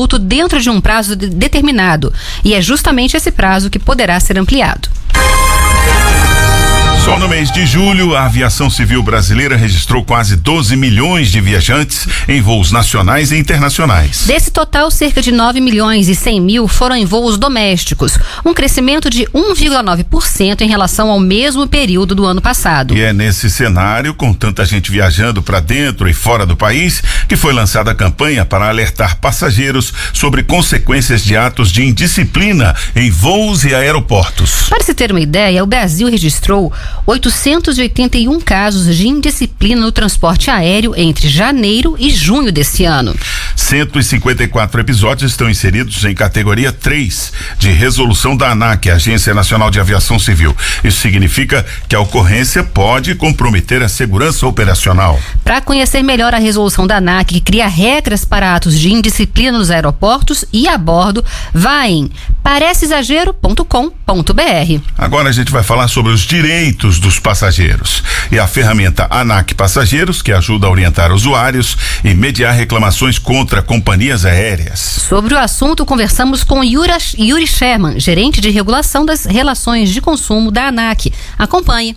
produto dentro de um prazo determinado. E é justamente esse prazo que poderá ser ampliado. Só no mês de julho, a aviação civil brasileira registrou quase 12 milhões de viajantes em voos nacionais e internacionais. Desse total, cerca de 9 milhões e 100 mil foram em voos domésticos, um crescimento de 1,9% em relação ao mesmo período do ano passado. E é nesse cenário, com tanta gente viajando para dentro e fora do país, que foi lançada a campanha para alertar passageiros sobre consequências de atos de indisciplina em voos e aeroportos. Para se ter uma ideia, o Brasil registrou 881 casos de indisciplina no transporte aéreo entre janeiro e junho desse ano. 154 episódios estão inseridos em categoria 3 de resolução da ANAC, Agência Nacional de Aviação Civil. Isso significa que a ocorrência pode comprometer a segurança operacional. Para conhecer melhor a resolução da ANAC, que cria regras para atos de indisciplina nos aeroportos e a bordo, vá em pareceexagero.com.br. Agora a gente vai falar sobre os direitos dos passageiros e a ferramenta ANAC Passageiros, que ajuda a orientar usuários e mediar reclamações contra companhias aéreas. Sobre o assunto, conversamos com Yuri Sherman, gerente de regulação das relações de consumo da ANAC. Acompanhe.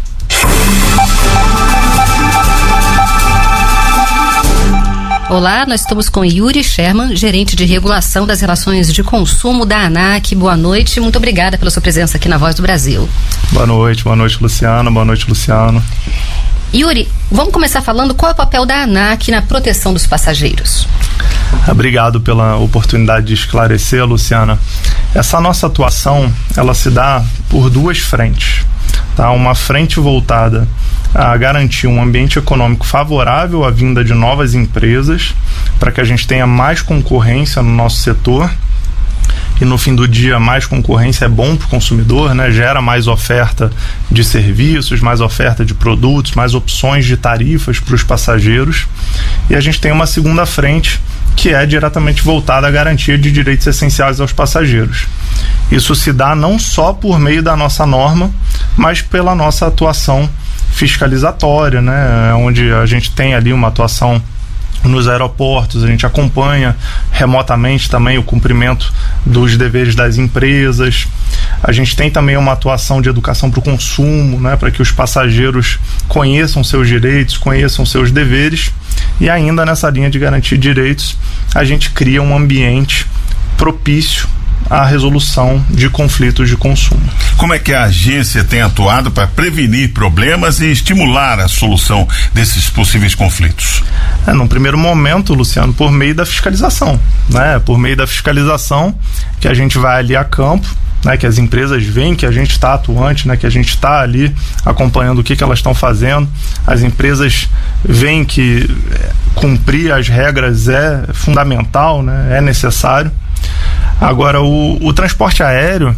Olá, nós estamos com Yuri Sherman, gerente de regulação das relações de consumo da ANAC. Boa noite, muito obrigada pela sua presença aqui na Voz do Brasil. Boa noite Luciano, boa noite Luciano. Yuri, vamos começar falando qual é o papel da ANAC na proteção dos passageiros. Obrigado pela oportunidade de esclarecer, Luciana. Essa nossa atuação, ela se dá por duas frentes. Tá? Uma frente voltada a garantir um ambiente econômico favorável à vinda de novas empresas, para que a gente tenha mais concorrência no nosso setor. E no fim do dia, mais concorrência é bom para o consumidor, né? Gera mais oferta de serviços, mais oferta de produtos, mais opções de tarifas para os passageiros. E a gente tem uma segunda frente, que é diretamente voltada à garantia de direitos essenciais aos passageiros. Isso se dá não só por meio da nossa norma, mas pela nossa atuação fiscalizatória, né? Onde a gente tem ali uma atuação nos aeroportos, a gente acompanha remotamente também o cumprimento dos deveres das empresas. A gente tem também uma atuação de educação para o consumo, né, para que os passageiros conheçam seus direitos, conheçam seus deveres. E ainda nessa linha de garantir direitos, a gente cria um ambiente propício à resolução de conflitos de consumo. Como é que a agência tem atuado para prevenir problemas e estimular a solução desses possíveis conflitos? Num primeiro momento, Luciano, por meio da fiscalização, né? Por meio da fiscalização que a gente vai ali a campo, né? Que as empresas veem que a gente está atuante, né? Que a gente está ali acompanhando o que elas estão fazendo. As empresas veem que cumprir as regras é fundamental, né? É necessário. Agora, o transporte aéreo,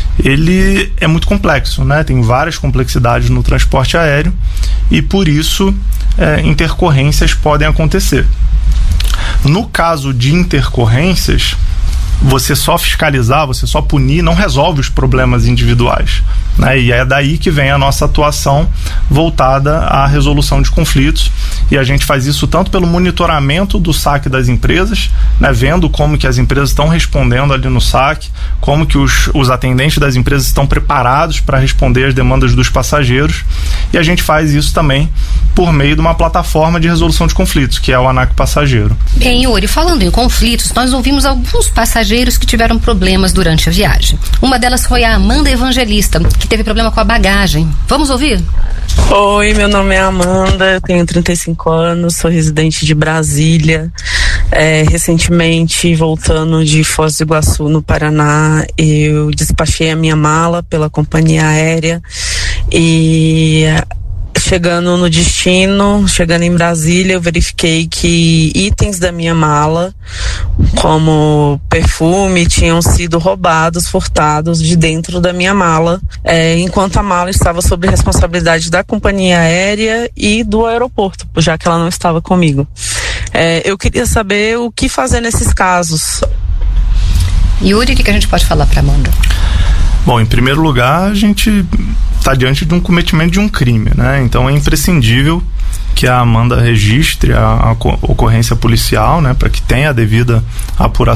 ele é muito complexo, né? Tem várias complexidades no transporte aéreo e, por isso, intercorrências podem acontecer. No caso de intercorrências, você só fiscalizar, você só punir, não resolve os problemas individuais, né? E é daí que vem a nossa atuação voltada à resolução de conflitos, e a gente faz isso tanto pelo monitoramento do saque das empresas, né? Vendo como que as empresas estão respondendo ali no saque, como que os atendentes das empresas estão preparados para responder às demandas dos passageiros, e a gente faz isso também por meio de uma plataforma de resolução de conflitos, que é o ANAC Passageiro. Bem, Yuri, falando em conflitos, nós ouvimos alguns passageiros que tiveram problemas durante a viagem. Uma delas foi a Amanda Evangelista, que teve problema com a bagagem. Vamos ouvir? Oi, meu nome é Amanda, eu tenho 35 anos, sou residente de Brasília. Recentemente, voltando de Foz do Iguaçu, no Paraná, eu despachei a minha mala pela companhia aérea e chegando no destino, chegando em Brasília, eu verifiquei que itens da minha mala, como perfume, tinham sido roubados, furtados de dentro da minha mala, enquanto a mala estava sob responsabilidade da companhia aérea e do aeroporto, já que ela não estava comigo. Eu queria saber o que fazer nesses casos. Yuri, o que a gente pode falar para Amanda? Bom, em primeiro lugar, a gente está diante de um cometimento de um crime, né? Então é imprescindível que a Amanda registre a ocorrência policial, né? Para que tenha a devida apuração